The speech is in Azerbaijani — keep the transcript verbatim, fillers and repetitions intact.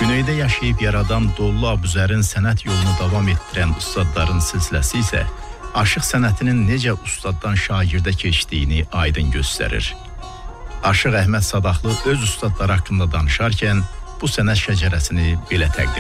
Güneydə yaşayıb yaradan Dollu Abuzərin sənət yolunu davam etdirən ustadların silsiləsi isə aşıq sənətinin necə ustaddan şagirdə keçdiyini aydın göstərir. Aşıq Əhməd Sadaxlı öz ustadları haqqında danışarkən bu sənət şəcərəsini belə təqdim